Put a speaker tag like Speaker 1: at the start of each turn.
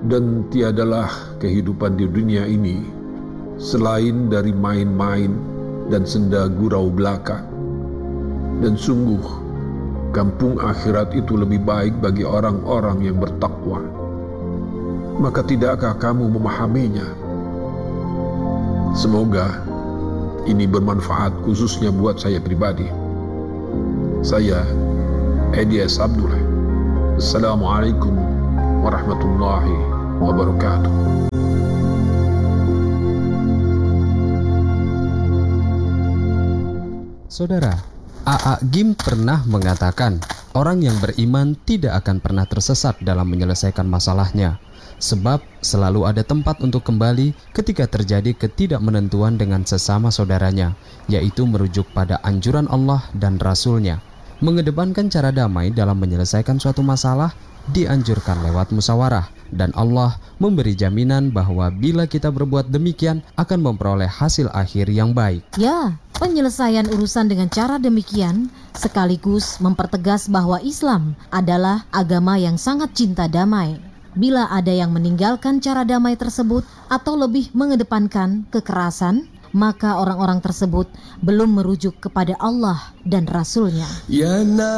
Speaker 1: Dan tiadalah kehidupan di dunia ini selain dari main-main dan senda gurau belaka. Dan sungguh, kampung akhirat itu lebih baik bagi orang-orang yang bertakwa. Maka tidakkah kamu memahaminya? Semoga ini bermanfaat khususnya buat saya pribadi. Saya Edi S. Abdul. Assalamualaikum warahmatullahi wabarakatuh.
Speaker 2: Saudara, A.A. Gim pernah mengatakan, orang yang beriman tidak akan pernah tersesat dalam menyelesaikan masalahnya, sebab selalu ada tempat untuk kembali ketika terjadi ketidakmenentuan dengan sesama saudaranya, yaitu merujuk pada anjuran Allah dan Rasul-Nya. Mengedepankan cara damai dalam menyelesaikan suatu masalah dianjurkan lewat musyawarah, dan Allah memberi jaminan bahwa bila kita berbuat demikian akan memperoleh hasil akhir yang baik.
Speaker 3: Ya, penyelesaian urusan dengan cara demikian sekaligus mempertegas bahwa Islam adalah agama yang sangat cinta damai. Bila ada yang meninggalkan cara damai tersebut atau lebih mengedepankan kekerasan, maka orang-orang tersebut belum merujuk kepada Allah dan Rasul-Nya.